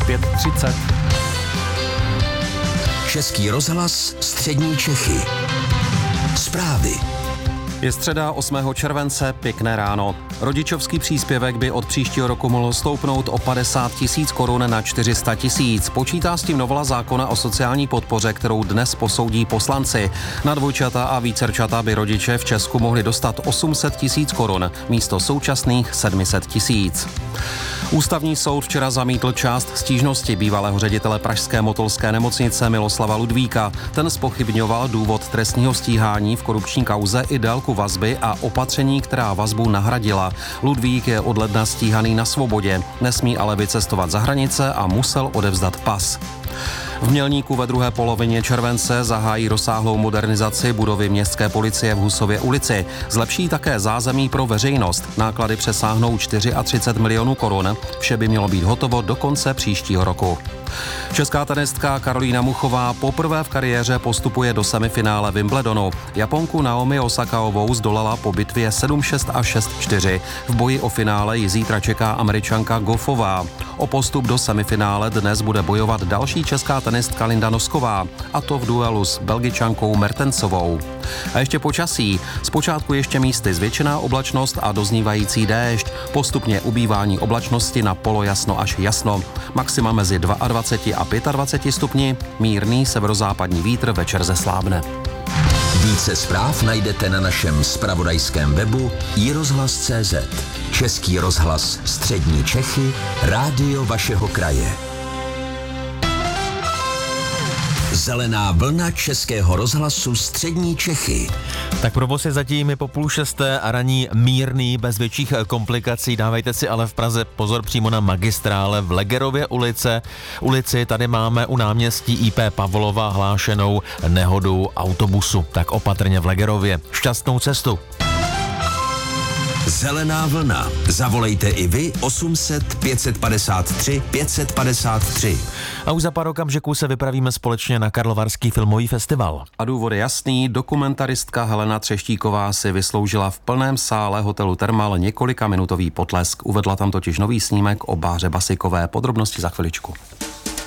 5:30. Český rozhlas Střední Čechy. Zprávy. Je středa 8. července, pěkné ráno. Rodičovský příspěvek by od příštího roku mohl stoupnout o 50 000 korun na 400 000. Počítá s tím novela zákona o sociální podpoře, kterou dnes posoudí poslanci. Na dvojčata a vícerčata by rodiče v Česku mohli dostat 800 000 korun místo současných 700 000. Ústavní soud včera zamítl část stížnosti bývalého ředitele pražské motolské nemocnice Miloslava Ludvíka. Ten zpochybňoval důvod trestního stíhání v korupční kauze i délku vazby a opatření, která vazbu nahradila. Ludvík je od ledna stíhaný na svobodě, nesmí ale vycestovat za hranice a musel odevzdat pas. V Mělníku ve druhé polovině července zahájí rozsáhlou modernizaci budovy městské policie v Husově ulici. Zlepší také zázemí pro veřejnost. Náklady přesáhnou 34 milionů korun. Vše by mělo být hotovo do konce příštího roku. Česká tenistka Karolína Muchová poprvé v kariéře postupuje do semifinále Wimbledonu. Japonku Naomi Osakaovou zdolala po bitvě 7-6 a 6-4. V boji o finále ji zítra čeká Američanka Goffová. O postup do semifinále dnes bude bojovat další česká tenistka Linda Nosková, a to v duelu s Belgičankou Mertensovou. A ještě počasí. Zpočátku ještě místy zvětšená oblačnost a doznívající déšť. Postupně ubývání oblačnosti na polojasno až jasno. Maxima mezi 22 a 25 stupni, mírný severozápadní vítr večer zeslábne. Více zpráv najdete na našem zpravodajském webu iRozhlas.cz. Český rozhlas Střední Čechy, rádio vašeho kraje. Zelená vlna Českého rozhlasu Střední Čechy. Tak provoz je zatím po 5:30 a raní mírný, bez větších komplikací. Dávejte si ale v Praze pozor přímo na magistrále v Legerově ulici. Tady máme u náměstí IP Pavlova hlášenou nehodu autobusu. Tak opatrně v Legerově. Šťastnou cestu. Zelená vlna. Zavolejte i vy 800 553 553. A už za pár okamžiků se vypravíme společně na Karlovarský filmový festival. A důvod je jasný, dokumentaristka Helena Třeštíková si vysloužila v plném sále hotelu Thermal několikaminutový potlesk. Uvedla tam totiž nový snímek o Báře Basikové. Podrobnosti za chviličku.